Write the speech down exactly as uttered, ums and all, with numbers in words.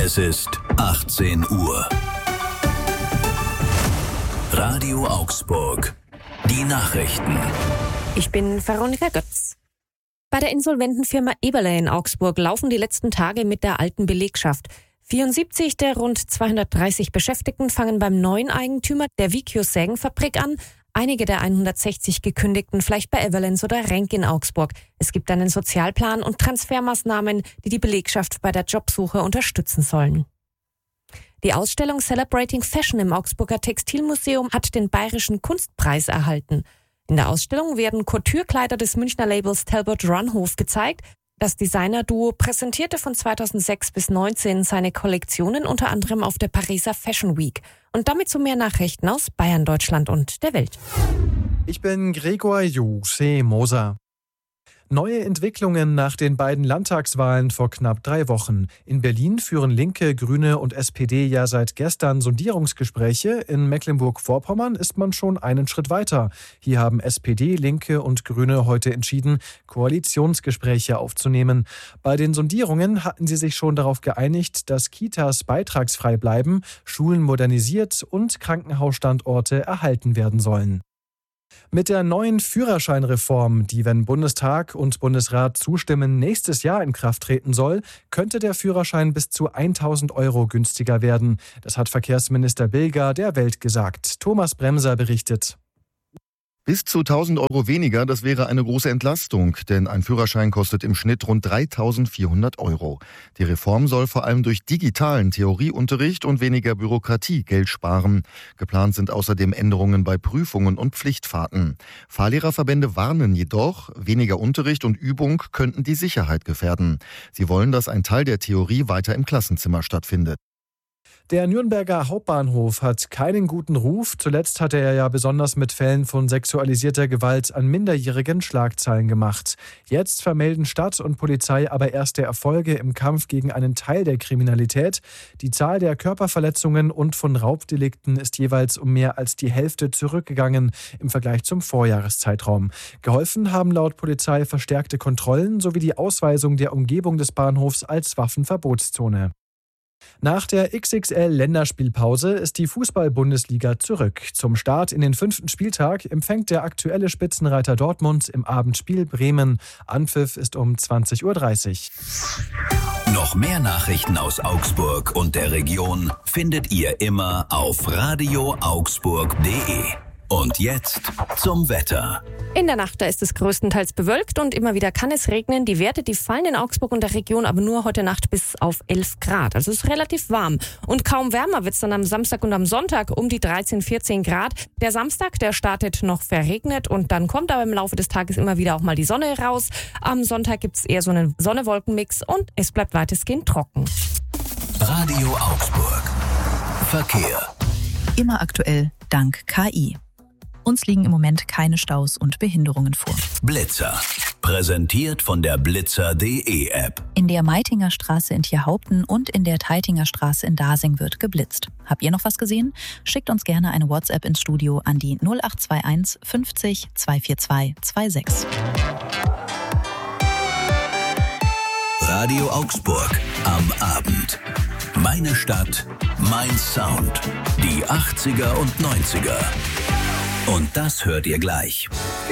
Es ist achtzehn Uhr. Radio Augsburg. Die Nachrichten. Ich bin Veronika Götz. Bei der insolventen Firma Eberle in Augsburg laufen die letzten Tage mit der alten Belegschaft. vierundsiebzig der rund zweihundertdreißig Beschäftigten fangen beim neuen Eigentümer der Vikius Sägenfabrik an. Einige der hundertsechzig Gekündigten vielleicht bei Everlens oder Renk in Augsburg. Es gibt einen Sozialplan und Transfermaßnahmen, die die Belegschaft bei der Jobsuche unterstützen sollen. Die Ausstellung Celebrating Fashion im Augsburger Textilmuseum hat den Bayerischen Kunstpreis erhalten. In der Ausstellung werden Couture-Kleider des Münchner Labels Talbot Runhof gezeigt. Das Designerduo präsentierte von zweitausendsechs bis neunzehn seine Kollektionen unter anderem auf der Pariser Fashion Week. Und damit zu mehr Nachrichten aus Bayern, Deutschland und der Welt. Ich bin Gregor Jose Moser. Neue Entwicklungen nach den beiden Landtagswahlen vor knapp drei Wochen. In Berlin führen Linke, Grüne und S P D ja seit gestern Sondierungsgespräche. In Mecklenburg-Vorpommern ist man schon einen Schritt weiter. Hier haben S P D, Linke und Grüne heute entschieden, Koalitionsgespräche aufzunehmen. Bei den Sondierungen hatten sie sich schon darauf geeinigt, dass Kitas beitragsfrei bleiben, Schulen modernisiert und Krankenhausstandorte erhalten werden sollen. Mit der neuen Führerscheinreform, die, wenn Bundestag und Bundesrat zustimmen, nächstes Jahr in Kraft treten soll, könnte der Führerschein bis zu tausend Euro günstiger werden. Das hat Verkehrsminister Bilger der Welt gesagt. Thomas Bremser berichtet. Bis zu tausend Euro weniger, das wäre eine große Entlastung, denn ein Führerschein kostet im Schnitt rund dreitausendvierhundert Euro. Die Reform soll vor allem durch digitalen Theorieunterricht und weniger Bürokratie Geld sparen. Geplant sind außerdem Änderungen bei Prüfungen und Pflichtfahrten. Fahrlehrerverbände warnen jedoch, weniger Unterricht und Übung könnten die Sicherheit gefährden. Sie wollen, dass ein Teil der Theorie weiter im Klassenzimmer stattfindet. Der Nürnberger Hauptbahnhof hat keinen guten Ruf. Zuletzt hatte er ja besonders mit Fällen von sexualisierter Gewalt an Minderjährigen Schlagzeilen gemacht. Jetzt vermelden Stadt und Polizei aber erste Erfolge im Kampf gegen einen Teil der Kriminalität. Die Zahl der Körperverletzungen und von Raubdelikten ist jeweils um mehr als die Hälfte zurückgegangen im Vergleich zum Vorjahreszeitraum. Geholfen haben laut Polizei verstärkte Kontrollen sowie die Ausweisung der Umgebung des Bahnhofs als Waffenverbotszone. Nach der X X L-Länderspielpause ist die Fußball-Bundesliga zurück. Zum Start in den fünften Spieltag empfängt der aktuelle Spitzenreiter Dortmund im Abendspiel Bremen. Anpfiff ist um zwanzig Uhr dreißig. Noch mehr Nachrichten aus Augsburg und der Region findet ihr immer auf radio augsburg punkt de. Und jetzt zum Wetter. In der Nacht, da ist es größtenteils bewölkt und immer wieder kann es regnen. Die Werte, die fallen in Augsburg und der Region aber nur heute Nacht bis auf elf Grad. Also es ist relativ warm. Und kaum wärmer wird es dann am Samstag und am Sonntag um die dreizehn, vierzehn Grad. Der Samstag, der startet noch verregnet und dann kommt aber im Laufe des Tages immer wieder auch mal die Sonne raus. Am Sonntag gibt es eher so einen Sonne-Wolken-Mix und es bleibt weitestgehend trocken. Radio Augsburg. Verkehr. Immer aktuell, dank K I. Uns liegen im Moment keine Staus und Behinderungen vor. Blitzer. Präsentiert von der blitzer punkt de App. In der Meitinger Straße in Tierhaupten und in der Teitinger Straße in Dasing wird geblitzt. Habt ihr noch was gesehen? Schickt uns gerne eine WhatsApp ins Studio an die null acht zwei eins fünfzig zweihundertvierundzwanzig sechsundzwanzig. Radio Augsburg am Abend. Meine Stadt, mein Sound. Die achtziger und neunziger. Und das hört ihr gleich.